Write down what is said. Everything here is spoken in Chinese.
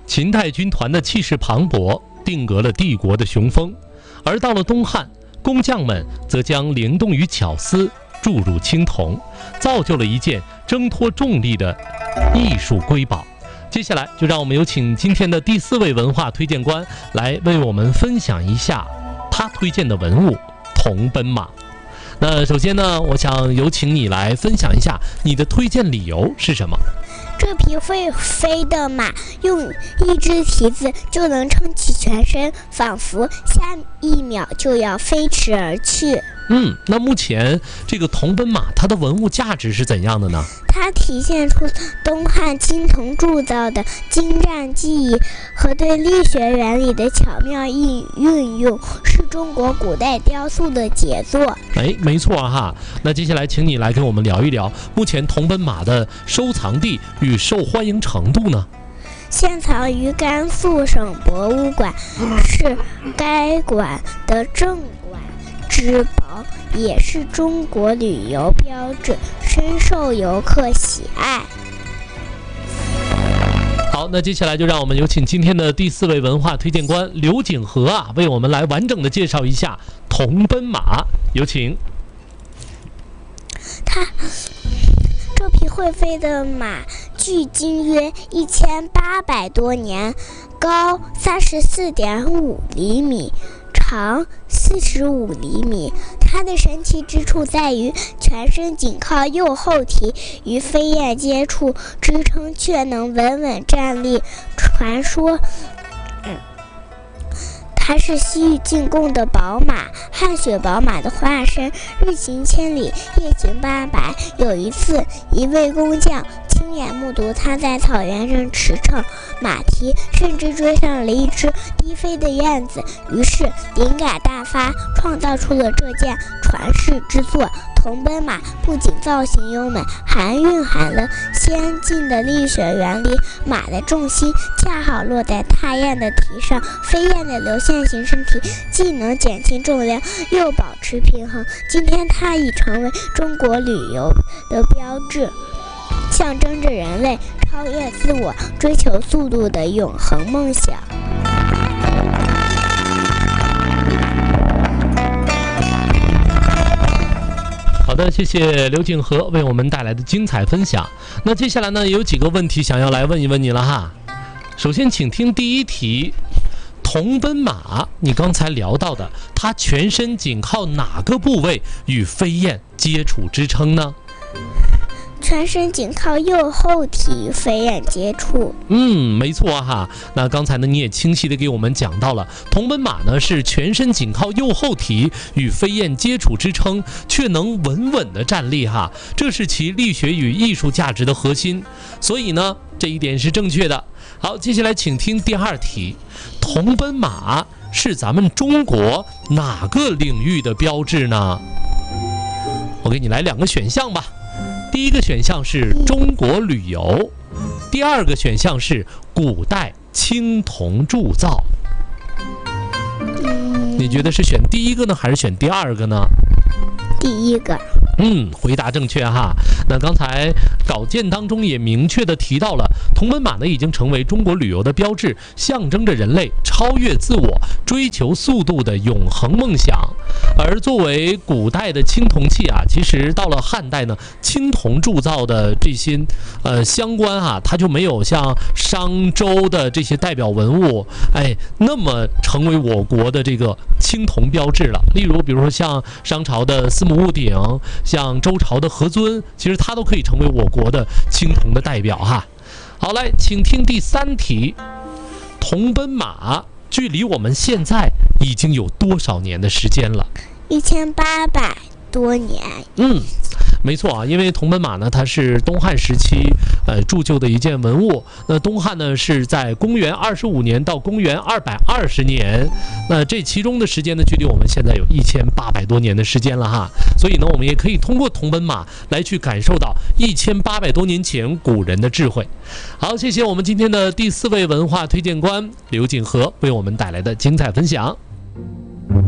秦代军团的气势磅礴，定格了帝国的雄风。而到了东汉，工匠们则将灵动与巧思注入青铜，造就了一件挣脱重力的艺术瑰宝。接下来就让我们有请今天的第4位文化推荐官来为我们分享一下他推荐的文物铜奔马。那首先呢，我想有请你来分享一下你的推荐理由是什么？ 这匹会飞的马用一只蹄子就能撑起全身，仿佛下一秒就要飞驰而去。 那目前这个铜奔马它的文物价值是怎样的呢？ 它体现出东汉青铜铸造的精湛技艺和对力学原理的巧妙运用，是中国古代雕塑的杰作。 没错哈。那接下来请你来跟我们聊一聊目前铜奔马的收藏地与受欢迎程度呢？ 现藏于甘肃省博物馆，是该馆的镇馆之宝，也是中国旅游标志，深受游客喜爱。 好，那接下来就让我们有请今天的第4位文化推荐官刘景和为我们来完整的介绍一下铜奔马，有请。 这匹会飞的马距今约1800多年，高34.5厘米，长45厘米。它的神奇之处在于全身仅靠右后蹄与飞燕接触支撑，却能稳稳站立。传说它是西域进贡的宝马，汗血宝马的化身，日行千里，夜行800。有一次，一位工匠亲眼目睹它在草原上驰骋，马蹄甚至追上了一只低飞的燕子，于是灵感大发，创造出了这件传世之作。铜奔马不仅造型优美，还蕴含了先进的力学原理。马的重心恰好落在踏燕的蹄上，飞燕的流线型身体既能减轻重量，又保持平衡。今天它已成为中国旅游的标志，象征着人类超越自我、追求速度的永恒梦想。 好的，谢谢刘景和为我们带来的精彩分享。那接下来呢，有几个问题想要来问一问你了哈。首先，请听第1题：铜奔马，你刚才聊到的，它全身仅靠哪个部位与飞燕接触支撑呢？ 全身仅靠右后蹄与飞燕接触。 没错哈。那刚才呢，你也清晰的给我们讲到了，铜奔马呢是全身仅靠右后蹄与飞燕接触支撑，却能稳稳的站立哈，这是其力学与艺术价值的核心。所以呢，这一点是正确的。好，接下来请听第2题：铜奔马是咱们中国哪个领域的标志呢？我给你来2个选项吧。第1个选项是中国旅游，第2个选项是古代青铜铸造。你觉得是选第1个呢，还是选第2个呢？ 第1个。 回答正确哈。那刚才稿件当中也明确的提到了，铜奔马呢已经成为中国旅游的标志，象征着人类超越自我、追求速度的永恒梦想。而作为古代的青铜器啊，其实到了汉代呢，青铜铸造的这些相关啊，它就没有像商周的这些代表文物那么成为我国的这个青铜标志了。比如说像商朝的司母戊鼎，像周朝的何尊，其实它都可以成为我国的青铜的代表哈。好，来，请听第3题：铜奔马距离我们现在已经有多少年的时间了 ？1800多年。 没错啊，因为铜奔马呢，它是东汉时期铸就的一件文物。那东汉呢是在公元25年到公元220年，那这其中的时间呢，距离我们现在有1800多年的时间了哈。所以呢，我们也可以通过铜奔马来去感受到1800多年前古人的智慧。好，谢谢我们今天的第4位文化推荐官刘景和为我们带来的精彩分享。